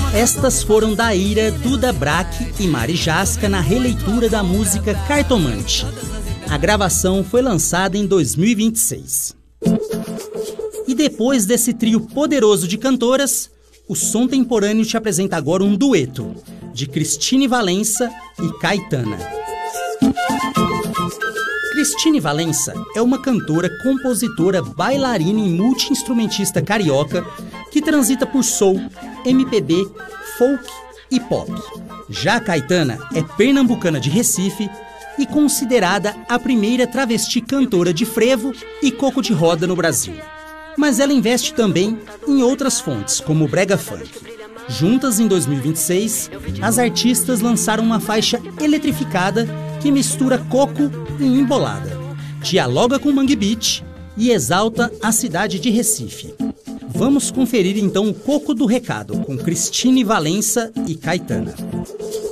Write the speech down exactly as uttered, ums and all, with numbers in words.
Estas foram Daíra, Duda Braque e Mari Jasca na releitura da música Cartomante. A gravação foi lançada em dois mil e vinte e seis. E depois desse trio poderoso de cantoras, o Som Temporâneo te apresenta agora um dueto de Cristine Valença e Caetana. Cristine Valença é uma cantora, compositora, bailarina e multi-instrumentista carioca que transita por soul, M P B, folk e pop. Já a Caetana é pernambucana de Recife e considerada a primeira travesti cantora de frevo e coco de roda no Brasil. Mas ela investe também em outras fontes, como o brega funk. Juntas, em dois mil e vinte e seis, as artistas lançaram uma faixa eletrificada que mistura coco e embolada, dialoga com Mangue Beat e exalta a cidade de Recife. Vamos conferir então o Coco do Recado, com Cristine Valença e Caetana.